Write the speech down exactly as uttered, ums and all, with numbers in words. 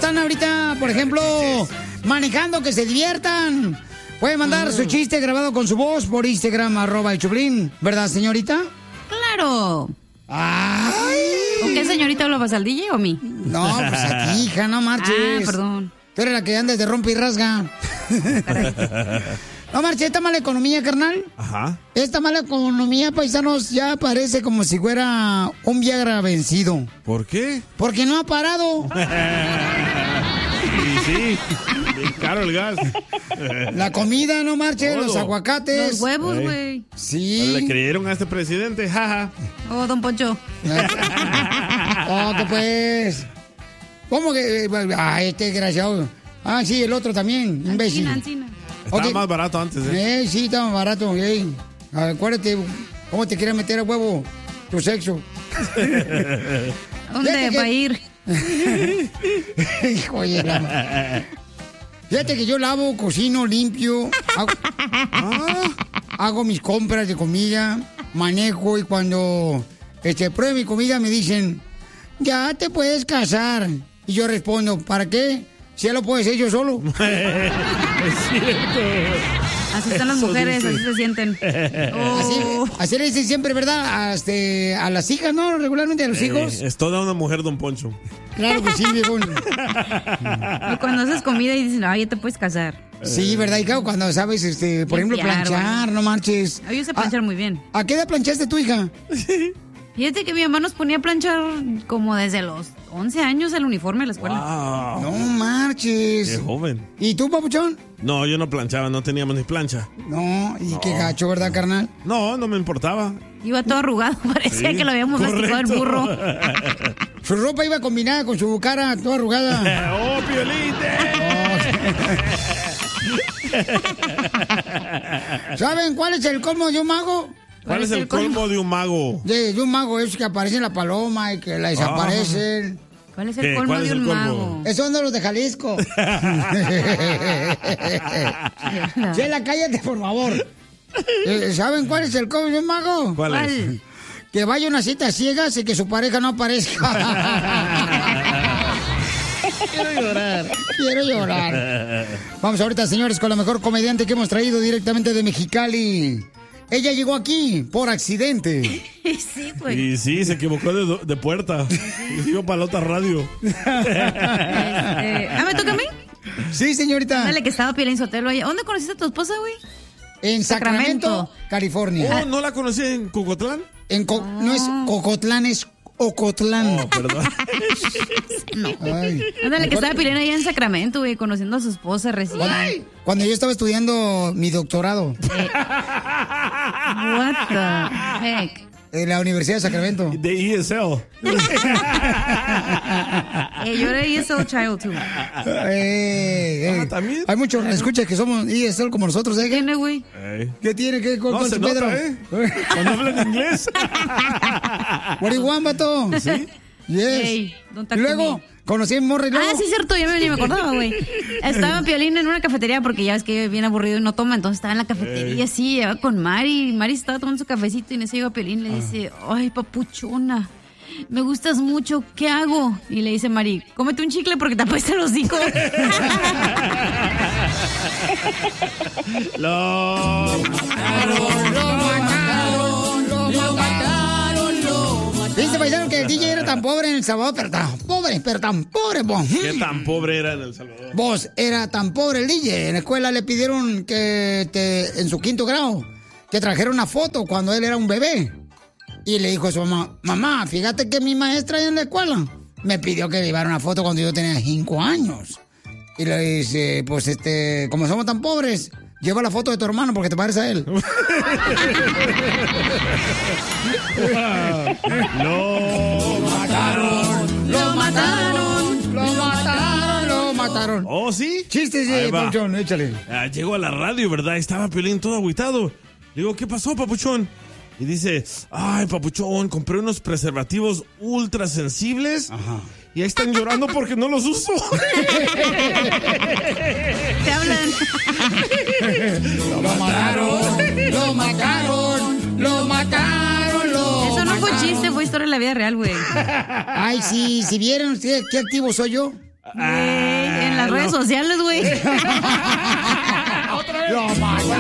están ahorita, por ejemplo, manejando, que se diviertan. Pueden mandar mm. su chiste grabado con su voz por Instagram, arroba el Choplin. ¿Verdad, señorita? ¡Claro! ¡Ay! ¿O qué, señorita, hablabas al D J o a mí? No, pues aquí, hija, no marches. Ah, perdón. Tú eres la que andas de rompe y rasga. No marches, esta mala economía, carnal. Ajá. Esta mala economía, paisanos, ya parece como si fuera un Viagra vencido. ¿Por qué? Porque no ha parado. Sí, sí. Bien caro el gas. La comida, no marche, Todo. los aguacates. Los huevos, güey. Sí. Le creyeron a este presidente, jaja. Oh, don Poncho. Oh, que pues. ¿Cómo que? Ah, este desgraciado. Ah, sí, el otro también, imbécil. Ancina, ancina. Estaba Okay. más barato antes, ¿eh? Eh, sí, estaba más barato, eh. Acuérdate, ¿cómo te quieres meter a huevo tu sexo? ¿Dónde va a ir? Hijo de la... Fíjate que yo lavo, cocino, limpio, hago, ah, hago mis compras de comida, manejo y cuando este, pruebe mi comida me dicen, ya te puedes casar. Y yo respondo, ¿para qué? Si ya lo puedo hacer yo solo. Es cierto. Así están las mujeres, así se sienten. Oh. Así, así le dicen siempre, ¿verdad? A, este, a las hijas, ¿no? Regularmente a los Eh, hijos. es toda una mujer, don Poncho. Claro que sí, viejo. Y cuando haces comida y dicen, ay, ya te puedes casar. Sí, ¿verdad? Y claro, cuando sabes, este, por ejemplo, Limpiar, planchar, bueno. no marches. Ay, yo sé planchar muy bien. ¿A qué edad planchaste tu hija? Fíjate que mi mamá nos ponía a planchar como desde los once años el uniforme de la escuela. Wow. No marches. Qué joven. ¿Y tú, papuchón? No, yo no planchaba, no teníamos ni plancha. No, y No. qué gacho, ¿verdad, carnal? No, no me importaba. Iba todo arrugado, parecía Sí, que lo habíamos masticado el correcto. burro. Su ropa iba combinada con su cara toda arrugada. ¡Oh, Piolín! ¿Saben cuál es el colmo de un mago? ¿Cuál es el colmo de un mago? De, de un mago es que aparece la paloma y que la desaparecen. ¿Cuál es el ¿Qué? colmo ¿Cuál de es un el colmo? mago? Esos son de los de Jalisco. Chela, cállate, por favor. Eh, ¿Saben cuál es el colmo de un mago? ¿Cuál, ¿Cuál? es? Que vaya a una cita ciegas y que su pareja no aparezca. Quiero llorar. Quiero llorar. Vamos ahorita, señores, con la mejor comediante que hemos traído directamente de Mexicali. Ella llegó aquí por accidente. Sí, güey. Y sí, se equivocó de, de puerta. Y iba para la otra radio. Este, ah, ¿me toca a mí? Sí, señorita. Dale, que estaba Piolín Sotelo ahí. ¿Dónde conociste a tu esposa, güey? En Sacramento, Sacramento. California. Oh, ¿no la conocí en Cucotlán? En Co- no es Cocotlán, es Ocotlán. Oh, perdón. Ay. Ándale, que estaba Piolín ahí en Sacramento, güey, conociendo a su esposa recién. Ay, cuando yo estaba estudiando mi doctorado What the heck? en la Universidad de Sacramento. De E S L. Eh, yo era E S L child, too. Eh, eh. Ah, ¿también? Hay muchos escuchas que somos E S L como nosotros, ¿eh? ¿Tiene, güey? Ey. ¿Qué tiene? ¿Qué con, No, con se su nota, Pedro? ¿eh? Cuando hablan inglés. What do you want, vato? ¿Sí? Yes. Ey, don't Y talk to luego, me. conocí a Morri. luego. Ah, sí, cierto, yo ni me acordaba, güey. Estaba Piolín en una cafetería porque ya ves que viene aburrido y no toma, entonces estaba en la cafetería, sí, lleva con Mari. Mari estaba tomando su cafecito y en ese llega Piolín y le dice, ay, papuchona, me gustas mucho, ¿qué hago? Y le dice Mari, cómete un chicle porque te apesta el hocico. Lo mataron, lo mataron, lo mataron, lo mataron. Viste, paisano, que el D J era tan pobre en El Salvador, pero tan pobre, pero tan pobre, vos. ¿Qué tan pobre era en El Salvador? Vos, era tan pobre el D J. En la escuela le pidieron que te, en su quinto grado, que trajera una foto cuando él era un bebé. Y le dijo a su mamá, mamá, fíjate que mi maestra ahí en la escuela me pidió que llevara una foto cuando yo tenía cinco años. Y le dice, pues este, como somos tan pobres, lleva la foto de tu hermano porque te parece a él. Lo mataron, lo mataron, lo mataron, lo mataron. ¿Oh, sí? Chistes Ahí de va. Papuchón, échale. Ah, llegó a la radio, ¿verdad? Estaba Piolín todo agüitado. Le digo, ¿qué pasó, Papuchón? Y dice, ay, Papuchón, compré unos preservativos ultra sensibles. Ajá. Y ahí están llorando porque no los uso. Te hablan. Lo mataron, lo mataron, lo mataron, lo Eso no fue mataron. chiste, fue historia de la vida real, güey. Ay, sí, si vieron ustedes qué activo soy yo. Ey, en las Ah, redes no. sociales, güey.